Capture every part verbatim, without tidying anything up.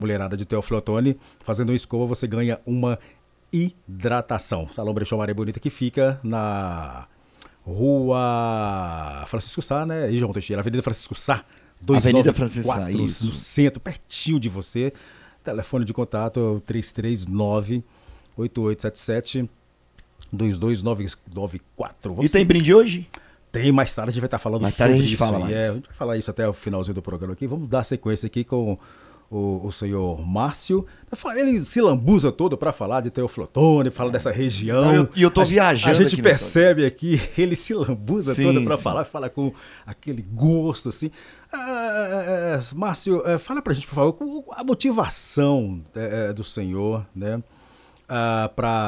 mulherada de Teófilo Otoni, fazendo uma escova você ganha uma hidratação. Salão Brechó Maria Bonita, que fica na Rua Francisco Sá, né? E João Teixeira, Avenida Francisco Sá, Avenida duzentos e noventa e quatro, Francisco Sá, isso. no centro, pertinho de você. Telefone de contato é o três três nove, oito oito sete sete, dois dois nove quatro. E tem brinde hoje? Tem, mais tarde a gente vai estar falando mais sobre tarde a gente isso. Fala aí. mais. É, a gente vai falar isso até o finalzinho do programa aqui. Vamos dar sequência aqui com o, o senhor Márcio. Ele se lambuza todo para falar de Teófilo Otoni, falar dessa região. E eu, eu tô viajando. A gente aqui percebe aqui, ele se lambuza sim, todo para sim. falar, fala com aquele gosto assim. Ah, é, Márcio, é, fala pra gente, por favor, a motivação é, do senhor, né? Ah,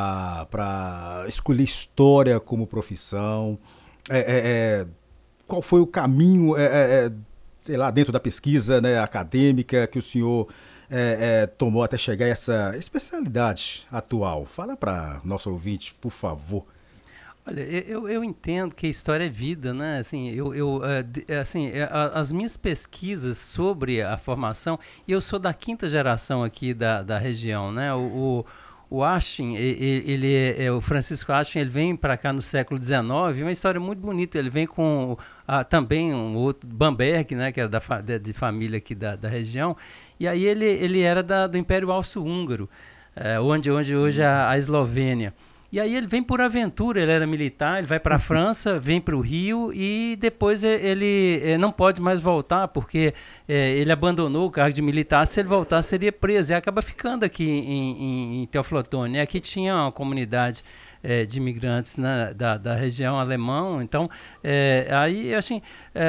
para escolher história como profissão. É, é, é, qual foi o caminho, é, é, sei lá, dentro da pesquisa, né, acadêmica que o senhor é, é, tomou até chegar a essa especialidade atual? Fala para nosso ouvinte, por favor. Olha, eu, eu entendo que a história é vida, né? Assim, eu, eu, assim, as minhas pesquisas sobre a formação, e eu sou da quinta geração aqui da, da região, né? O, o O Astin, ele, ele é, o Francisco Astin, ele vem para cá no século dezenove, uma história muito bonita. Ele vem com ah, também um outro, Bamberg, né, que era da, de, de família aqui da, da região, e aí ele, ele era da, do Império Austro-Húngaro, é, onde, onde hoje é a, a Eslovênia. E aí ele vem por aventura, ele era militar, ele vai para a França, vem para o Rio e depois ele, ele não pode mais voltar porque é, ele abandonou o cargo de militar. Se ele voltasse, seria preso e acaba ficando aqui em, em, em Teófilo Otoni. Aqui tinha uma comunidade é, de imigrantes, né, da, da região alemã. Então, é, aí, assim,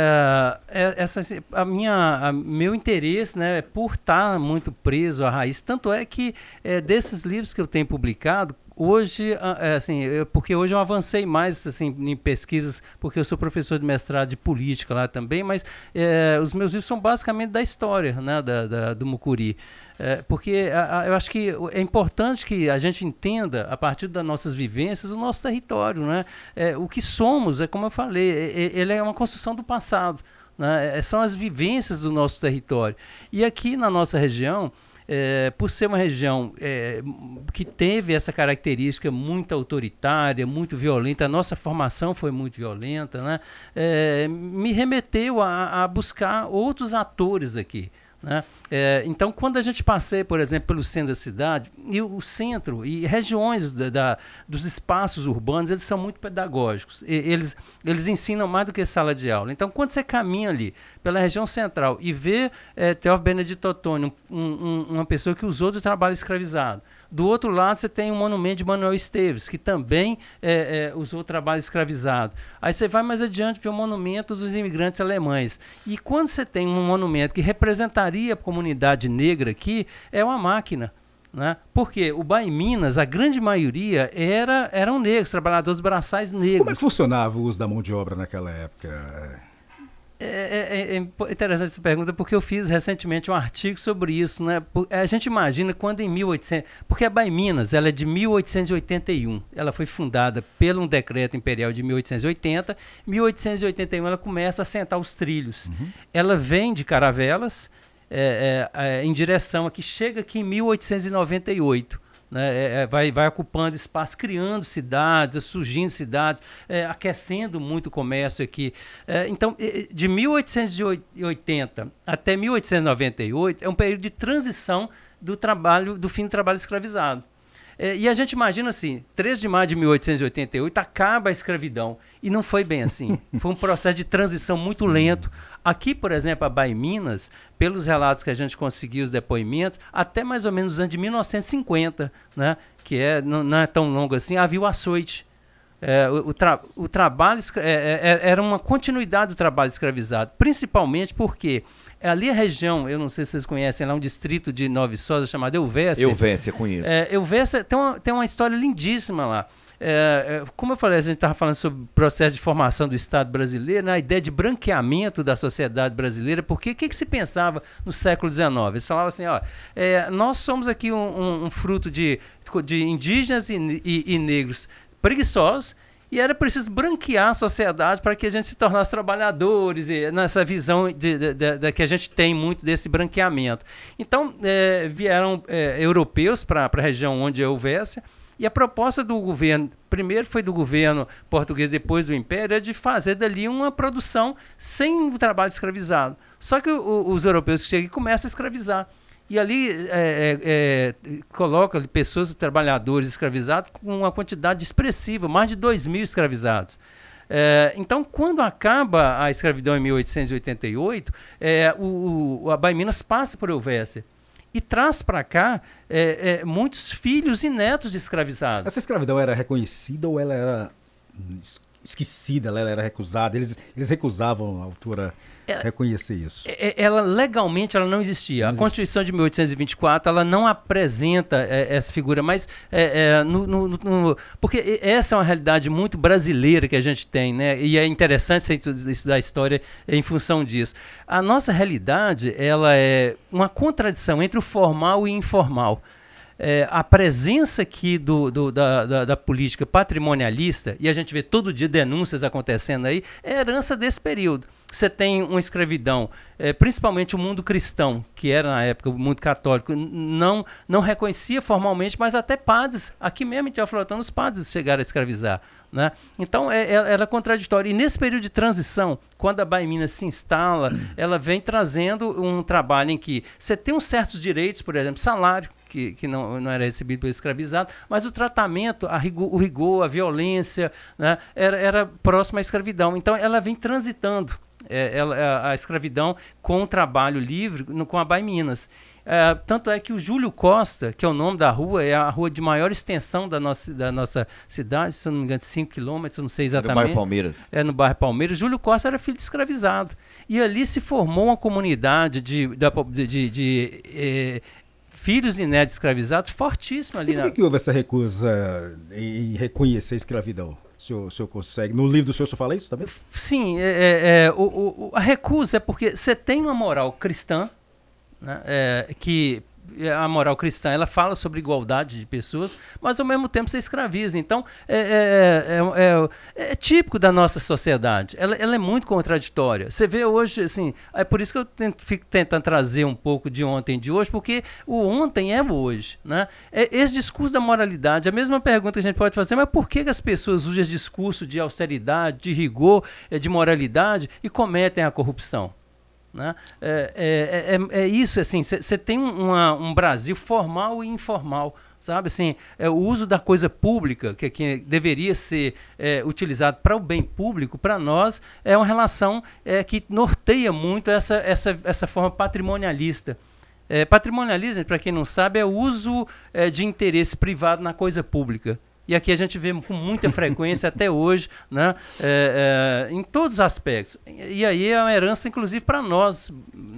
é, essa, a minha, a, meu interesse, né, por estar muito preso à raiz, tanto é que é, desses livros que eu tenho publicado, hoje, assim, eu, porque hoje eu avancei mais assim, em pesquisas, porque eu sou professor de mestrado de política lá também, mas é, os meus livros são basicamente da história, né, da, da, do Mucuri. É, porque a, a, eu acho que é importante que a gente entenda, a partir das nossas vivências, o nosso território, né? É, o que somos, é como eu falei, é, ele é uma construção do passado, né? É, são as vivências do nosso território. E aqui na nossa região, É, por ser uma região é, que teve essa característica muito autoritária, muito violenta, a nossa formação foi muito violenta, né? É, me remeteu a, a buscar outros atores aqui, né? É, então, quando a gente passeia, por exemplo, pelo centro da cidade, e o centro e regiões da, da, dos espaços urbanos, eles são muito pedagógicos. E, eles, eles ensinam mais do que sala de aula. Então, quando você caminha ali pela região central e vê é, Teófilo Benedito Otoni, um, um, uma pessoa que usou do trabalho escravizado, do outro lado você tem um monumento de Manuel Esteves, que também é, é, usou o trabalho escravizado. Aí você vai mais adiante ver o monumento dos imigrantes alemães. E quando você tem um monumento que representaria a comunidade negra aqui, é uma máquina, né? Porque o Bahia em Minas, a grande maioria era, eram negros, trabalhadores braçais negros. Como é que funcionava o uso da mão de obra naquela época? É, é, é interessante essa pergunta, porque eu fiz recentemente um artigo sobre isso, né? A gente imagina quando em mil e oitocentos... Porque a Bahia em Minas, ela é de mil oitocentos e oitenta e um. Ela foi fundada pelo um decreto imperial de mil oitocentos e oitenta. Em mil oitocentos e oitenta e um ela começa a assentar os trilhos. Uhum. Ela vem de Caravelas é, é, é, em direção aqui, chega aqui em mil oitocentos e noventa e oito. Né, é, vai, vai ocupando espaço, criando cidades, surgindo cidades, é, aquecendo muito o comércio aqui. É, então, de mil oitocentos e oitenta até mil oitocentos e noventa e oito é um período de transição do trabalho, do fim do trabalho escravizado. É, e a gente imagina assim, três de maio de mil oitocentos e oitenta e oito acaba a escravidão. E não foi bem assim. Foi um processo de transição muito Sim. lento. Aqui, por exemplo, a Bahia em Minas, pelos relatos que a gente conseguiu, os depoimentos, até mais ou menos os anos de mil novecentos e cinquenta, né, que é, não, não é tão longo assim, havia o açoite. É, o, o, tra o trabalho é, é, era uma continuidade do trabalho escravizado, principalmente porque ali a região, eu não sei se vocês conhecem, lá um distrito de Nova Viçosa chamado Elvésia. Elvésia, conheço. É, Elvésia tem uma, tem uma história lindíssima lá. É, é, como eu falei, a gente estava falando sobre o processo de formação do Estado brasileiro, né, a ideia de branqueamento da sociedade brasileira, porque o que, que se pensava no século dezenove? Eles falavam assim, ó, é, nós somos aqui um, um, um fruto de, de indígenas e, e, e negros preguiçosos, E era preciso branquear a sociedade para que a gente se tornasse trabalhadores, e nessa visão de, de, de, de que a gente tem muito desse branqueamento. Então, é, vieram é, europeus para a região onde houvesse, e a proposta do governo, primeiro foi do governo português, depois do Império, é de fazer dali uma produção sem o trabalho escravizado. Só que o, os europeus que chegam e começam a escravizar. E ali é, é, coloca pessoas, trabalhadores escravizados com uma quantidade expressiva, mais de dois mil escravizados. É, então, quando acaba a escravidão em mil oitocentos e oitenta e oito, é, o, o, a Bahia Minas passa por Helvécia e traz para cá é, é, muitos filhos e netos de escravizados. Essa escravidão era reconhecida ou ela era esquecida, ela era recusada? Eles, eles recusavam à altura é, reconhecer isso? É, ela, legalmente, ela não existia. Não a Constituição de mil oitocentos e vinte e quatro ela não apresenta é, essa figura, mas é, é, no, no, no, porque essa é uma realidade muito brasileira que a gente tem, né? E é interessante você estudar a história em função disso. A nossa realidade ela é uma contradição entre o formal e o informal. É, a presença aqui do, do, da, da, da política patrimonialista, e a gente vê todo dia denúncias acontecendo aí, é herança desse período. Você tem uma escravidão, é, principalmente o mundo cristão, que era na época o mundo católico, não, não reconhecia formalmente, mas até padres, aqui mesmo em Teoflotano, os padres chegaram a escravizar. Né? Então é, é, era contraditório. E nesse período de transição, quando a Bahia Minas se instala, ela vem trazendo um trabalho em que você tem uns certos direitos, por exemplo, salário, que, que não, não era recebido pelo escravizado, mas o tratamento, a rigor, o rigor, a violência, né, era, era próximo à escravidão. Então ela vem transitando é, ela, a, a escravidão com o trabalho livre no, com a Bahia Minas. É, tanto é que o Júlio Costa, que é o nome da rua, é a rua de maior extensão da nossa, da nossa cidade, se eu não me engano, cinco quilômetros, não sei exatamente. No bairro Palmeiras. É, no bairro Palmeiras. Júlio Costa era filho de escravizado. E ali se formou uma comunidade de, de, de, de eh, filhos e netos escravizados fortíssima ali. E por que, na... que houve essa recusa em reconhecer a escravidão? O senhor, o senhor consegue? No livro do senhor, o senhor fala isso também? Sim, é, é, o, o, a recusa é porque você tem uma moral cristã, né, é, que a moral cristã ela fala sobre igualdade de pessoas, mas ao mesmo tempo você escraviza. Então é, é, é, é, é típico da nossa sociedade. Ela, ela é muito contraditória. Você vê hoje, assim, é por isso que eu tento, fico tentando trazer um pouco de ontem e de hoje, porque o ontem é o hoje. Né? É, esse discurso da moralidade, a mesma pergunta que a gente pode fazer, mas por que, que as pessoas usam esse discurso de austeridade, de rigor, de moralidade e cometem a corrupção? Né? É, é, é, é isso, assim, você tem uma, um Brasil formal e informal, sabe? Assim, é, o uso da coisa pública, que, que deveria ser é, utilizado para o bem público, para nós, é uma relação é, que norteia muito essa, essa, essa forma patrimonialista. É, patrimonialismo, para quem não sabe, é o uso é, de interesse privado na coisa pública. E aqui a gente vê com muita frequência até hoje, né, é, é, em todos os aspectos. E aí é uma herança, inclusive, para nós,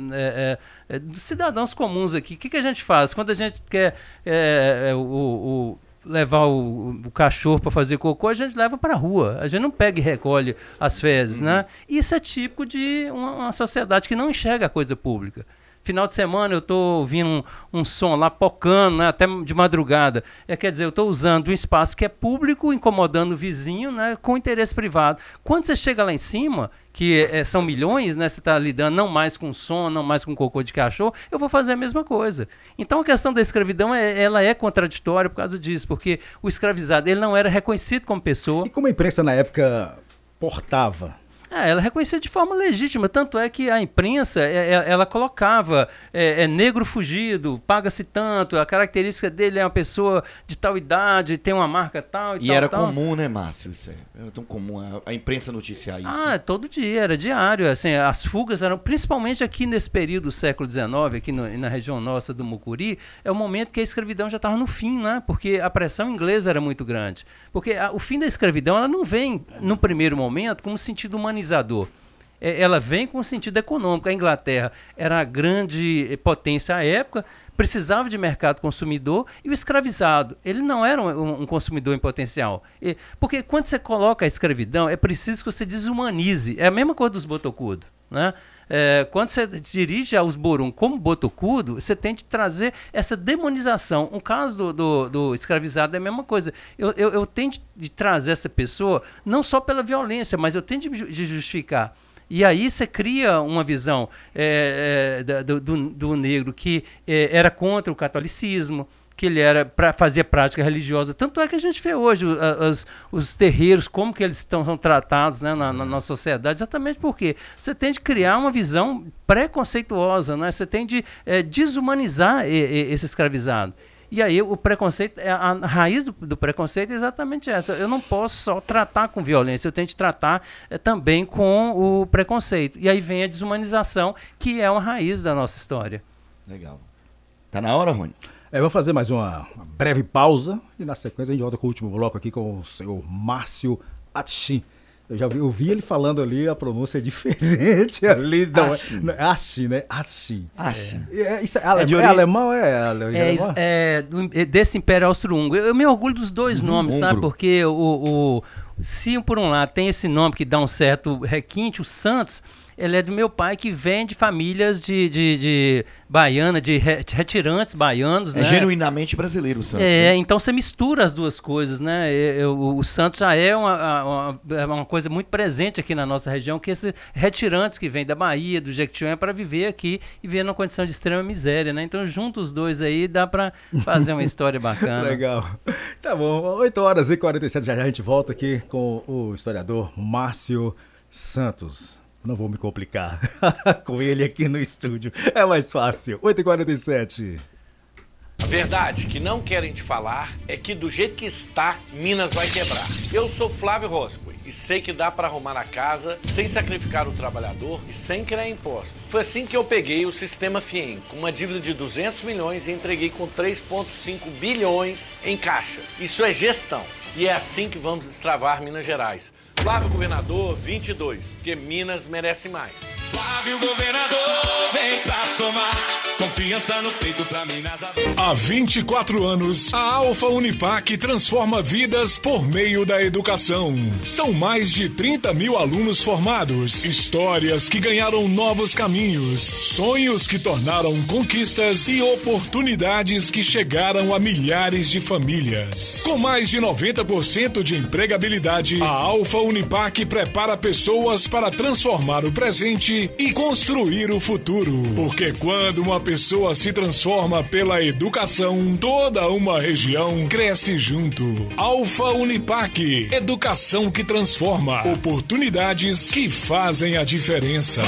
é, é, dos cidadãos comuns aqui. O que, que a gente faz? Quando a gente quer é, o, o, levar o, o cachorro para fazer cocô, a gente leva para a rua. A gente não pega e recolhe as fezes. Uhum. Né? Isso é típico de uma, uma sociedade que não enxerga a coisa pública. Final de semana eu estou ouvindo um, um som lá pocando, né, até de madrugada. É, quer dizer, eu estou usando um espaço que é público, incomodando o vizinho, né, com interesse privado. Quando você chega lá em cima, que é, são milhões, né, você está lidando não mais com som, não mais com cocô de cachorro, eu vou fazer a mesma coisa. Então a questão da escravidão é, ela é contraditória por causa disso, porque o escravizado ele não era reconhecido como pessoa. E como a imprensa na época portava? É, ela é reconhecida de forma legítima, tanto é que a imprensa, é, é, ela colocava é, é negro fugido, paga-se tanto, a característica dele é uma pessoa de tal idade, tem uma marca tal e, e tal. E era tal. comum, né, Márcio? Isso é, era tão comum a, a imprensa noticiar isso. Ah, todo dia, era diário. Assim, as fugas eram, principalmente aqui nesse período do século dezenove, aqui no, na região nossa do Mucuri, é o momento que a escravidão já estava no fim, né? Porque a pressão inglesa era muito grande. Porque a, o fim da escravidão, ela não vem, no primeiro momento, com um sentido humanizador. Ela vem com sentido econômico. A Inglaterra era a grande potência à época, precisava de mercado consumidor, e o escravizado, ele não era um, um consumidor em potencial. E, porque quando você coloca a escravidão, é preciso que você desumanize. É a mesma coisa dos botocudos, né? é, quando você dirige aos Borum como botucudo, você tem de trazer essa demonização. O caso do, do, do escravizado é a mesma coisa. Eu, eu, eu tenho de, de trazer essa pessoa, não só pela violência, mas eu tenho de, de justificar. E aí você cria uma visão é, é, do, do, do negro que é, era contra o catolicismo, que ele era para fazer prática religiosa. Tanto é que a gente vê hoje os, os terreiros, como que eles estão, são tratados, né, na, na nossa sociedade, exatamente porque você tem de criar uma visão preconceituosa, né? Você tem de é, desumanizar e, e, esse escravizado. E aí o preconceito, a raiz do, do preconceito é exatamente essa. Eu não posso só tratar com violência, eu tenho de tratar é, também com o preconceito. E aí vem a desumanização, que é uma raiz da nossa história. Legal. Tá na hora, Rony? É, vou fazer mais uma, uma breve pausa e na sequência a gente volta com o último bloco aqui com o senhor Márcio Atchin. Eu já vi, eu vi ele falando ali, a pronúncia é diferente ali. Não, é Atchin, né? Atchin. Atchin. É, isso é, ale, é, é alemão? É, ale, é, alemão? é, é desse Império Austro-Húngaro. Eu, eu me orgulho dos dois uhum, nomes, húngaro. Sabe? Porque o, o, se por um lado tem esse nome que dá um certo requinte, o Santos, ele é do meu pai, que vem de famílias de, de, de baiana, de retirantes baianos. É, né? Genuinamente brasileiro o Santos. É, né? Então você mistura as duas coisas, né? Eu, o Santos já é uma, uma, uma coisa muito presente aqui na nossa região, que esses retirantes que vêm da Bahia, do Jequitinhonha, para viver aqui e viver numa condição de extrema miséria, né? Então junto os dois aí dá para fazer uma história bacana. Legal. Tá bom, oito horas e quarenta e sete, já, já a gente volta aqui com o historiador Márcio Santos. Não vou me complicar com ele aqui no estúdio. É mais fácil. oito e quarenta e sete. A verdade que não querem te falar é que do jeito que está, Minas vai quebrar. Eu sou Flávio Roscoe e sei que dá para arrumar a casa sem sacrificar o trabalhador e sem criar impostos. Foi assim que eu peguei o Sistema Fiem, com uma dívida de duzentos milhões e entreguei com três vírgula cinco bilhões em caixa. Isso é gestão. E é assim que vamos destravar Minas Gerais. Flávio Governador vinte e dois, porque Minas merece mais. Flávio Governador, vem pra somar. Confiança no peito pra Minas. Há vinte e quatro anos, a Alfa Unipac transforma vidas por meio da educação. São mais de trinta mil alunos formados, histórias que ganharam novos caminhos, sonhos que tornaram conquistas e oportunidades que chegaram a milhares de famílias. Com mais de noventa por cento de empregabilidade, a Alfa Unipac prepara pessoas para transformar o presente e construir o futuro. Porque quando uma pessoa se transforma pela educação, toda uma região cresce junto. Alfa Unipac, educação que transforma, oportunidades que fazem a diferença.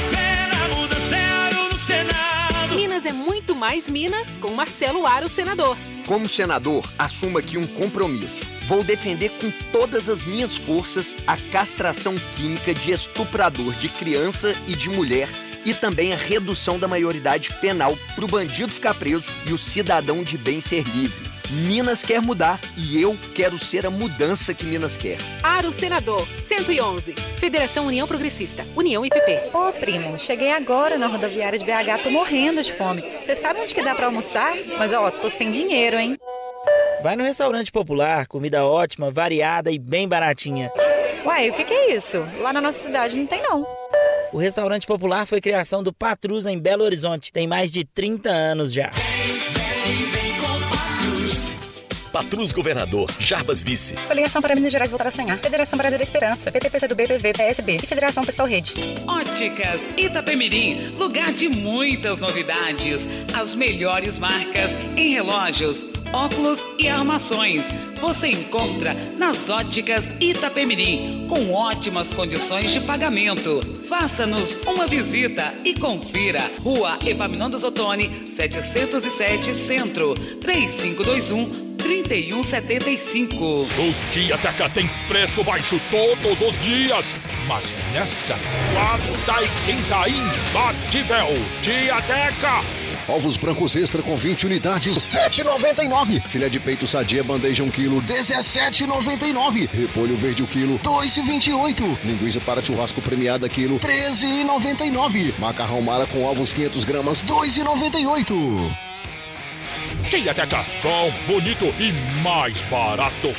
Minas é muito mais Minas com Marcelo Aro, senador. Como senador, assumo aqui um compromisso. Vou defender com todas as minhas forças a castração química de estuprador de criança e de mulher e também a redução da maioridade penal para o bandido ficar preso e o cidadão de bem ser livre. Minas quer mudar e eu quero ser a mudança que Minas quer. Aro Senador, cento e onze. Federação União Progressista, União I P P. Ô, primo, cheguei agora na rodoviária de B H, tô morrendo de fome. Você sabe onde que dá pra almoçar? Mas, ó, tô sem dinheiro, hein? Vai no restaurante popular, comida ótima, variada e bem baratinha. Uai, o que que é isso? Lá na nossa cidade não tem, não. O restaurante popular foi criação do Patrus em Belo Horizonte. Tem mais de trinta anos já. Vem, vem, vem com Patrus. Patrus Governador, Jarbas Vice. Coligação para Minas Gerais voltar a sonhar. Federação Brasil da Esperança. P T, P C do B, P V, P S B e Federação Pessoal Rede. Óticas Itapemirim, lugar de muitas novidades. As melhores marcas em relógios, óculos e armações. Você encontra nas Óticas Itapemirim, com ótimas condições de pagamento. Faça-nos uma visita e confira. Rua Epaminondas Ottoni, setecentos e sete, Centro, três cinco dois um, três um sete cinco. O Tiateca tem preço baixo todos os dias, mas nessa, quarta e quinta imbatível. Tiateca! Ovos brancos extra com vinte unidades, sete reais e noventa e nove centavos. Filé de peito sadia bandeja um quilo, dezessete reais e noventa e nove centavos. Repolho verde o quilo, dois reais e vinte e oito centavos. Linguiça para churrasco premiada quilo, treze reais e noventa e nove centavos. Macarrão mara com ovos quinhentas gramas, dois reais e noventa e oito centavos. Tiateca, bom, bonito e mais barato.